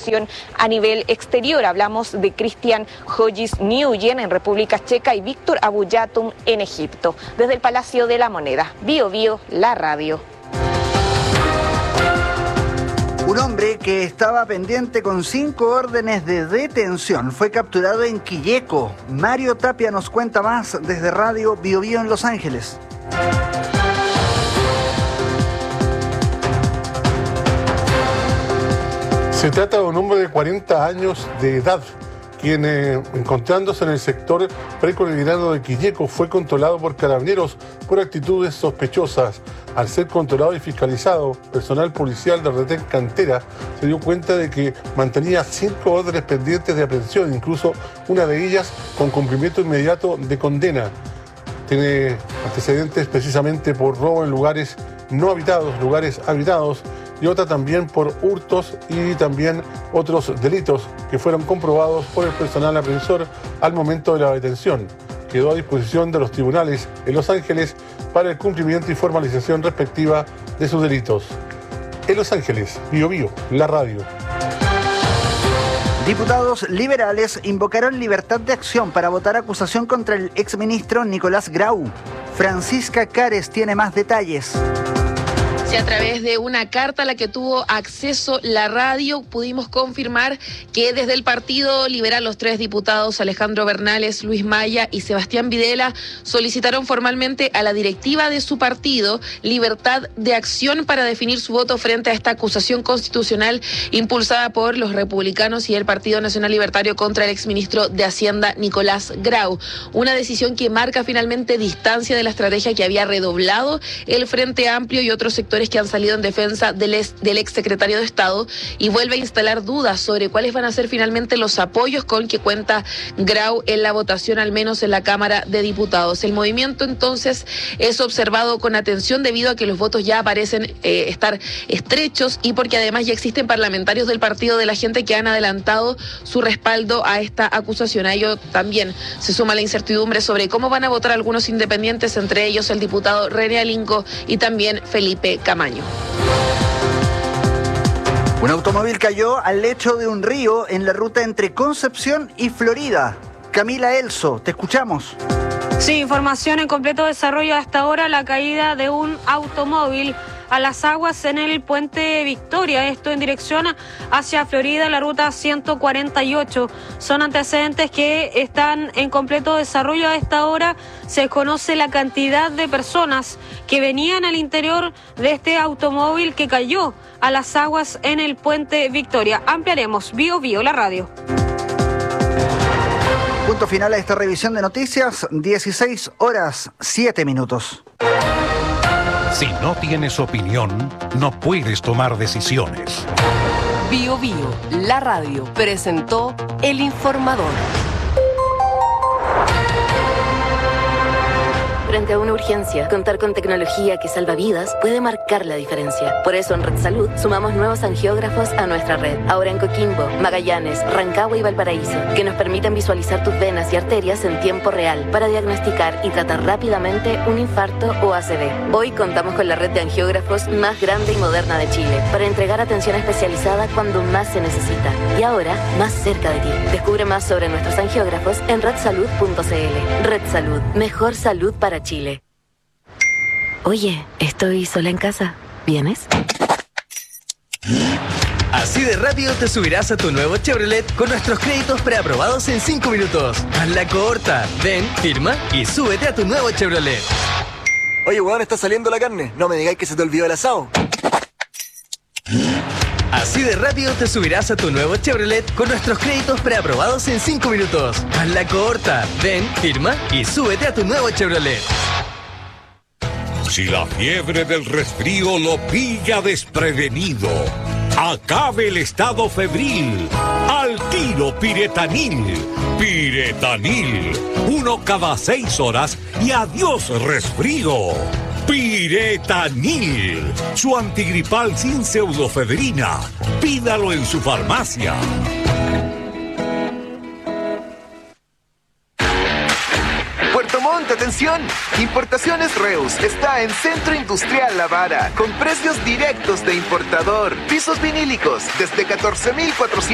cooperación a nivel exterior. Hablamos de Christian Hodges-Nguyen en República Checa y Víctor Abuyatum en Egipto. Desde el Palacio de la Moneda, Bio Bio, la radio. Un hombre que estaba pendiente con 5 órdenes de detención fue capturado en Quilleco. Mario Tapia nos cuenta más desde Radio Bio Bio en Los Ángeles. Se trata de un hombre de 40 años de edad, quien encontrándose en el sector precordillerano de Quilleco fue controlado por carabineros por actitudes sospechosas. Al ser controlado y fiscalizado, personal policial de Retén Cantera se dio cuenta de que mantenía 5 órdenes pendientes de aprehensión, incluso una de ellas con cumplimiento inmediato de condena. Tiene antecedentes precisamente por robo en lugares no habitados, lugares habitados, y otra también por hurtos y también otros delitos que fueron comprobados por el personal aprehensor al momento de la detención. Quedó a disposición de los tribunales en Los Ángeles para el cumplimiento y formalización respectiva de sus delitos. En Los Ángeles, Bio Bio, la radio. Diputados liberales invocaron libertad de acción para votar acusación contra el exministro Nicolás Grau. Francisca Cares tiene más detalles. A través de una carta a la que tuvo acceso la radio, pudimos confirmar que desde el Partido Liberal los 3 diputados, Alejandro Bernales, Luis Maya y Sebastián Videla, solicitaron formalmente a la directiva de su partido libertad de acción para definir su voto frente a esta acusación constitucional impulsada por los republicanos y el Partido Nacional Libertario contra el exministro de Hacienda, Nicolás Grau. Una decisión que marca finalmente distancia de la estrategia que había redoblado el Frente Amplio y otros sectores que han salido en defensa del ex secretario de Estado, y vuelve a instalar dudas sobre cuáles van a ser finalmente los apoyos con que cuenta Grau en la votación, al menos en la Cámara de Diputados. El movimiento entonces es observado con atención debido a que los votos ya parecen estar estrechos y porque además ya existen parlamentarios del Partido de la Gente que han adelantado su respaldo a esta acusación. A ello también se suma la incertidumbre sobre cómo van a votar algunos independientes, entre ellos el diputado René Alinco y también Felipe Camaño. Un automóvil cayó al lecho de un río en la ruta entre Concepción y Florida. Camila Elso, te escuchamos. Sí, información en completo desarrollo hasta ahora, la caída de un automóvil a las aguas en el puente Victoria, esto en dirección hacia Florida, la ruta 148. Son antecedentes que están en completo desarrollo a esta hora. Se conoce la cantidad de personas que venían al interior de este automóvil que cayó a las aguas en el puente Victoria. Ampliaremos. Bio Bio, la radio. Punto final a esta revisión de noticias, 16:07. Si no tienes opinión, no puedes tomar decisiones. Bio Bio, la radio, presentó El Informador. Frente a una urgencia, contar con tecnología que salva vidas puede marcar la diferencia. Por eso en Red Salud sumamos nuevos angiógrafos a nuestra red. Ahora en Coquimbo, Magallanes, Rancagua y Valparaíso, que nos permiten visualizar tus venas y arterias en tiempo real para diagnosticar y tratar rápidamente un infarto o ACV. Hoy contamos con la red de angiógrafos más grande y moderna de Chile para entregar atención especializada cuando más se necesita. Y ahora, más cerca de ti. Descubre más sobre nuestros angiógrafos en redsalud.cl. Red Salud, mejor salud para Chile. Oye, estoy sola en casa. ¿Vienes? Así de rápido te subirás a tu nuevo Chevrolet con nuestros créditos preaprobados en 5 minutos. Hazla corta. Ven, firma y súbete a tu nuevo Chevrolet. Oye, weón, está saliendo la carne. No me digáis que se te olvidó el asado. Así de rápido te subirás a tu nuevo Chevrolet con nuestros créditos preaprobados en 5 minutos. Hazla corta. Ven, firma y súbete a tu nuevo Chevrolet. Si la fiebre del resfrío lo pilla desprevenido, acabe el estado febril. Al tiro Piretanil. Piretanil. 1 cada 6 horas y adiós resfrío. Piretanil. Su antigripal sin pseudofebrina. Pídalo en su farmacia. Puerto Montt, atención. Importaciones Reus está en Centro Industrial La Vara con precios directos de importador. Pisos vinílicos desde 14.400